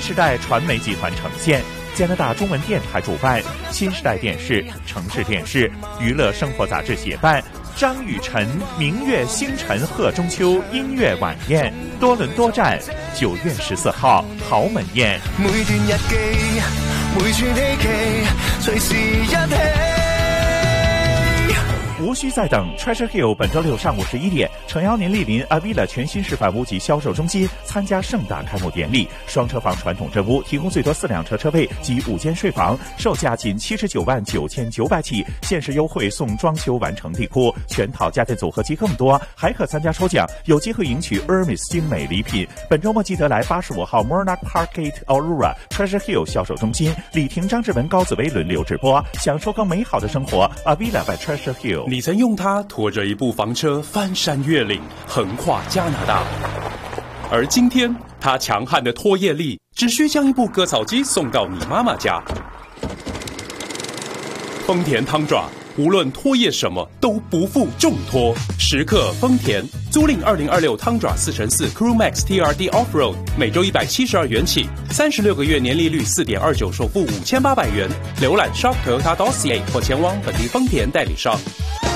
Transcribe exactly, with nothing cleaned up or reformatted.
时代传媒集团呈现，加拿大中文电台主办，新时代电视、城市电视、娱乐生活杂志协办，张雨晨明月星辰贺中秋音乐晚宴，多伦多站九月十四号豪门宴。 每段日記，每串希冀，隨時一起。 无需再等 Treasure Hill 本周六上午十一点，诚邀您莅临 Avila 全新示范屋及销售中心，参加盛大开幕典礼。双车房传统真屋提供最多四辆车车位及五间睡房，售价仅七十九万九千九百起，限时优惠送装修完成地铺，全套家电组合及更多，还可参加抽奖，有机会赢取 Hermes 精美礼品。本周末记得来八十五号 Murdoch Parkgate Aurora Treasure Hill 销售中心，李婷、张志文、高紫薇轮流直播，享受更美好的生活。Avila by Treasure Hill。 你曾用它拖着一部房车翻山越岭，横跨加拿大，而今天它强悍的拖曳力，只需将一部割草机送到你妈妈家。丰田汤爪，无论拖曳什么都不负重拖。时刻丰田，租赁二零二六汤爪四乘四 Crew Max T R D Offroad， 每周一百七十二元起，三十六个月年利率四点二九，首付五千八百元。浏览 shop Toyota Dossier 或前往本地丰田代理商。